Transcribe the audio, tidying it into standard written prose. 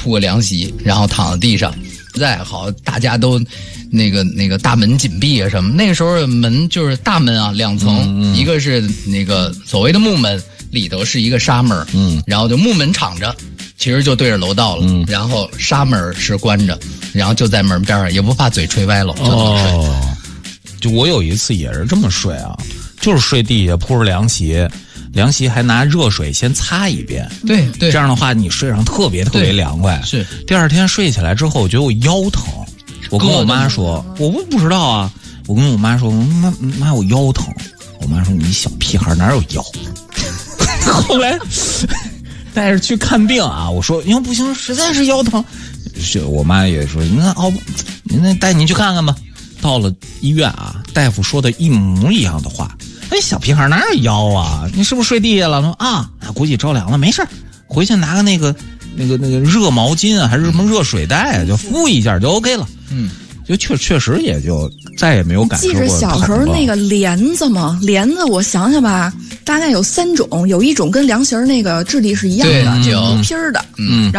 铺个凉席，然后躺在地上。现在好，大家都那个大门紧闭啊什么。那个时候门就是大门啊，2层，一个是那个所谓的木门，里头是一个纱门，然后就木门敞着，其实就对着楼道了，然后纱门是关着，然后就在门边上，也不怕嘴吹歪了，就这么睡。 就我有一次也是这么睡啊，就是睡地下铺着凉席。凉席还拿热水先擦一遍， 对， 这样的话你睡上特别凉快。 是， 第二天睡起来之后，我觉得我腰疼，我跟我妈说，我不知道啊，我跟我妈说，妈我腰疼，我妈说你小屁孩哪有腰？后来带着去看病啊，我说因为不行，实在是腰疼，我妈也说那带您去看看吧。到了医院啊，大夫说的一模一样的话。哎，小屁孩哪有腰啊？你是不是睡地下了？啊，估计着凉了，没事，回去拿个那个热毛巾啊，还是什么热水袋啊，就敷一下就 OK 了。就确实也就再也没有感受过。 记着小时候那个帘子吗？帘子我想想吧，大概有3种，有一种跟凉席那个质地是一样的，有皮儿的，